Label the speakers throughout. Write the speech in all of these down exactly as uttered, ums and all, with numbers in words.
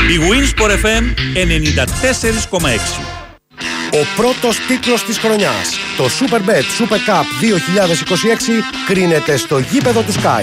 Speaker 1: Η Winsport εφ εμ ενενήντα τέσσερα κόμμα έξι.
Speaker 2: Ο πρώτος τίτλος της χρονιάς, το Superbet Super Cup δύο χιλιάδες είκοσι έξι, κρίνεται στο γήπεδο του Sky.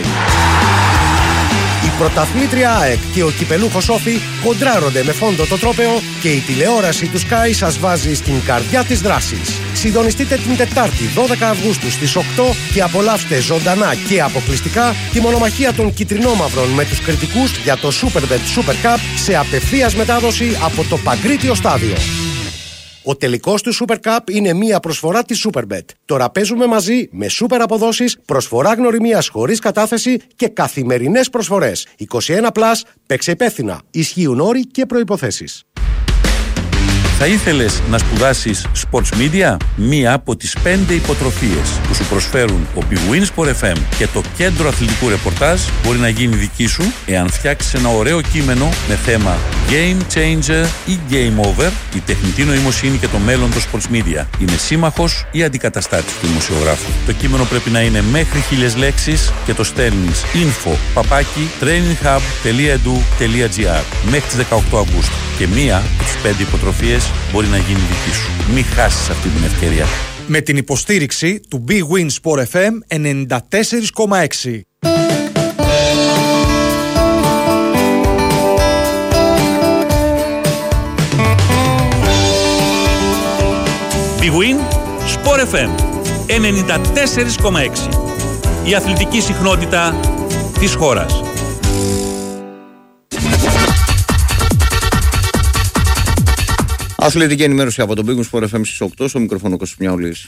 Speaker 2: Η πρωταθλήτρια ΑΕΚ και ο κυπελούχος Όφη κοντράρονται με φόντο το τρόπαιο και η τηλεόραση του Sky σας βάζει στην καρδιά της δράσης. Συντονιστείτε την Τετάρτη δώδεκα Αυγούστου στις οκτώ και απολαύστε ζωντανά και αποκλειστικά τη μονομαχία των κιτρινόμαυρων με τους κριτικούς για το Superbet Super Cup σε απευθείας μετάδοση από το Παγκρίτιο Στάδιο. Ο τελικός του Super Cup είναι μία προσφορά της Superbet. Τώρα παίζουμε μαζί με super αποδόσεις, προσφορά γνωριμίας χωρίς κατάθεση και καθημερινές προσφορές. είκοσι ένα συν, παίξε υπεύθυνα. Ισχύουν όροι και προϋποθέσεις.
Speaker 1: Θα ήθελες να σπουδάσεις Sports Media? Μία από τις πέντε υποτροφίες που σου προσφέρουν ο Big Win Sport εφ εμ και το Κέντρο Αθλητικού Ρεπορτάζ μπορεί να γίνει δική σου εάν φτιάξεις ένα ωραίο κείμενο με θέμα Game Changer ή Game Over. Η τεχνητή νοημοσύνη και το μέλλον των Sports Media είναι σύμμαχος ή αντικαταστάτης του δημοσιογράφου. Το κείμενο πρέπει να είναι μέχρι χίλιες λέξεις και το στέλνεις info παπάκι traininghub τελεία edu τελεία gr μέχρι τις δεκαοκτώ Αυγούστου. Και μία από τις πέντε υποτροφίες μπορεί να γίνει δική σου. Μην χάσεις αυτή την ευκαιρία.
Speaker 3: Με την υποστήριξη του Big Win Sport εφ εμ ενενήντα τέσσερα κόμμα έξι.
Speaker 1: Big Win Sport εφ εμ ενενήντα τέσσερα κόμμα έξι. Η αθλητική συχνότητα της χώρας.
Speaker 4: Αθλητική ενημέρωση από τον Big Win Sport εφ εμ στις οκτώ, στο μικρόφωνο Κώστας Μιαουλής.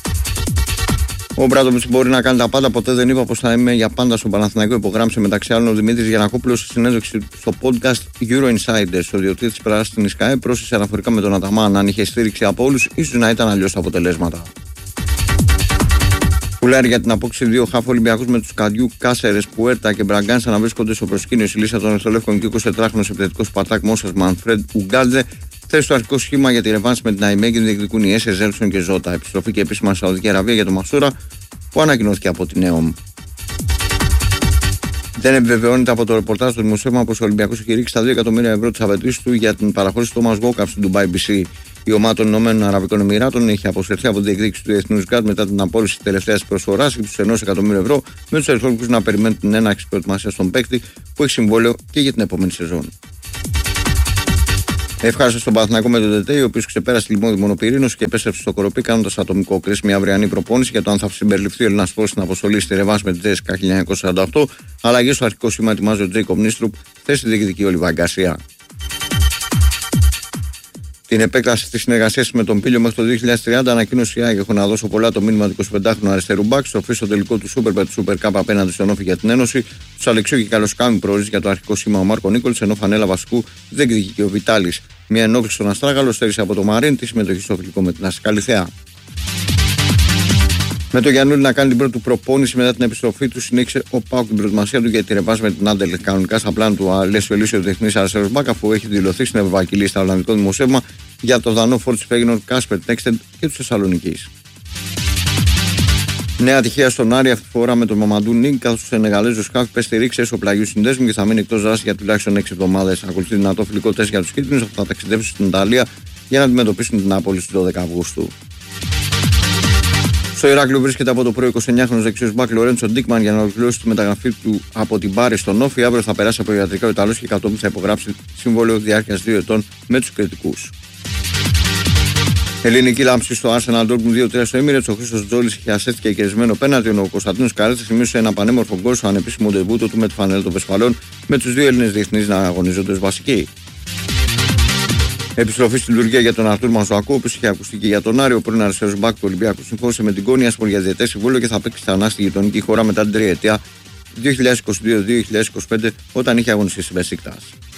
Speaker 4: Ο Μπράντοβιτς μπορεί να κάνει τα πάντα, ποτέ δεν είπα πως θα είμαι για πάντα στον Παναθηναϊκό, υπογράμμισε μεταξύ άλλων ο Δημήτρης Γιαννακόπουλος στη συνέντευξη στο podcast Euro Insiders. Ο διοκτήτης περάσει στην ΙΣΚΑΕ πρόσθεσε αναφορικά με τον Αταμάν, αν είχε στήριξη από όλους, ίσως να ήταν αλλιώς τα αποτελέσματα. Πουλάρει για την απόκτηση δύο χάφ Ολυμπιακούς με τους Καντιού, Κάσερες, Πουέρτα και Μπραγκάνσα να βρίσκονται στο προσκήνιο. Η λίστα των Ερθολεύκων και εικοσιτετράχρονος επιθετικός Πατάκ Μόσας Μανφρέντ Ουγκάλτζε. Θέση στο αρχικό σχήμα για τη ρεβάνση με την Αϊμέγγιν διεκδικούν οι Έσε, Ζέλσον και Ζώτα. Επιστροφή και επίσημα στη Σαουδική Αραβία για τον Μασούρα που ανακοινώθηκε από την ΕΟΜ. Δεν επιβεβαιώνεται από το ρεπορτάζ του δημοσίευμα πως ο Ολυμπιακός έχει ρίξει τα δύο εκατομμύρια ευρώ της απαιτήσης του για την παραχώρηση του Τόμας Γκόκαπ στην Dubai μπι σι. Η ομάδα των Ηνωμένων Αραβικών Εμιράτων έχει αποσυρθεί από την διεκδίκηση του Διεθνούς Γκάρτ μετά την απόρριψη της τελευταίας προσφοράς ύψους ενός εκατομμύριου ευρώ, με τους Ερυθρόλευκους να περιμένουν την έναρξη προετοιμασίας στον παίκτη που έχει συμβόλαιο και για την επόμενη σεζόν. Ευχάριστο στον Παναθηναϊκό με τον Τετέι, ο οποίος ξεπέρασε τη Λιμώδη Μονοπυρήνωση και επέστρεψε στο Κοροπή, κάνοντας ατομικό κρίση μια αυριανή προπόνηση για το αν θα συμπεριληφθεί ο Έλληνας Φόρος στην αποστολή στη ρεβάνση με την Τζέσικα χίλια εννιακόσια σαράντα οκτώ. Αλλαγή στο αρχικό σήμα ετοιμάζει ο Τζέικομ Νίστρουπ, θέση διεκδικεί ο Λιβαγκασία. Την επέκταση τη συνεργασία με τον Πίλιο μέχρι το δύο χιλιάδες τριάντα ανακοίνωσε η ΑΕΚ. Έχω να δώσω πολλά το μήνυμα του εικοσιπεντάχρονου αριστερού μπακ. Στροφή στο τελικό του Superbet Super Cup απέναντι στον Όφη για την Ένωση. Του Αλεξίου και Καλοσκάμι προορίζει για το αρχικό σήμα ο Μάρκο Νίκολς, ενώ φανέλα βασικού δεν εκδικεί ο Βιτάλης. Μια ενόχληση στον Αστράγαλο στέρισε από το Μαρίν τη συμμετοχή στο φιλικό με την Αστικαλιθέα. Με το Γιαννούλη να κάνει την πρώτη του προπόνηση μετά την επιστροφή του, συνέχισε ο Πάουκ την προετοιμασία του για τη ρεβάνση με την Άντελ. Κανονικά στα πλάνα του Αλέσιο Ελίσιο, ο διεθνής αριστερός μπακ, αφού έχει δηλωθεί στην Ευρωπαϊκή Λίστα Ολλανδικό Δημοσίευμα για το Δανό Φόρτς Φέγγινορ, Κάσπερ Τέξτεντ και του Θεσσαλονικής. Νέα ατυχία στον Άρη, αυτή τη φορά με τον Μαμαντού Νίγκ, καθώς ο Σενεγαλέζος Χαφ πέστη ρήξη έσω πλαγιού συνδέσμου και θα μείνει εκτός δράσης για τουλάχιστον έξι εβδομάδες. Ακολουθεί δυνατό φιλικό τεστ για τους κίτρινους, που θα ταξιδέψουν στην Ιταλία για να αντιμετωπίσουν την Νάπολη στις δώδεκα Αυγούστου. Στο Ηράκλειο βρίσκεται από το πρωί εικοσιεννιάχρονος δεξιός μπακ Λορέντσο Ντίκμαν για να ολοκληρώσει τη μεταγραφή του από την Πάρη στον Όφη. Αύριο θα περάσει από ιατρικά ο Ιταλός και κατόπιν θα υπογράψει συμβόλαιο διάρκειας δύο ετών με τους κριτικούς. Ελληνική λάμψη στο Arsenal Dortmund δύο τρία στο Emirates. Ο Χρήστος Τζόλης είχε ασέστη και κερδισμένο πέναλτι. Ο Κωνσταντίνος Καρέτσας σημείωσε ένα πανέμορφο γκολ στο ανεπίσημο ντεμπούτο του με τη φανέλα των Βεσφαλών, με τους δύο Έλληνες διεθνείς να αγωνίζονται ως βασικοί. Επιστροφή στην Τουρκία για τον Αρτούρ Μαζουακού, ο οποίος είχε ακουστεί και για τον Άριο, πρώην αριστερός μπακ του Ολυμπιακού, συμφώνησε με την Κόνιασπορ για διετές συμβόλαιο και θα παίξει ξανά στη γειτονική χώρα μετά την τριετία δύο χιλιάδες είκοσι δύο δύο χιλιάδες είκοσι πέντε, όταν είχε αγωνιστεί στη Μπεσίκτας.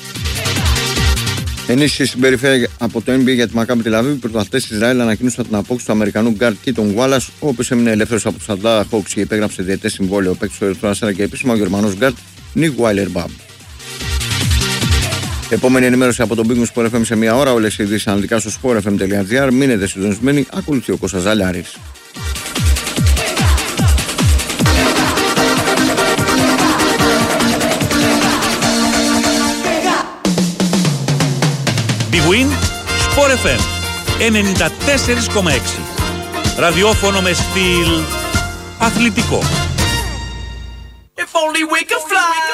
Speaker 4: Ενίσχυση στην περιφέρεια από το N B A για τη Μακάμπι Τελ-Αβίβ. Οι πρωταθλητές της Ισραήλ ανακοίνωσαν την απόκτηση του Αμερικανού γκάρντ Κίτον Γουάλλας, ο οποίος έμεινε ελεύθερος από τους Ατλάντα Χόκς και υπέγραψε διετές συμβόλαιο. Ο παίκτης του Ερυθρού Αστέρα και επίσημα ο Γερμανός γκάρντ Νικ Βάιλερ Μπαμ. Επόμενη ενημέρωση από τον Big Win Sport εφ εμ σε μία ώρα. Όλες οι ειδήσεις αναλυτικά στο sport f m τελεία g r. Μείνετε συντονισμένοι. Ακολουθεί ο Κώστας Ζαλιάρης.
Speaker 1: Big Win Sport εφ εμ ενενήντα τέσσερα κόμμα έξι. Ραδιόφωνο με στυλ αθλητικό. If only we could fly.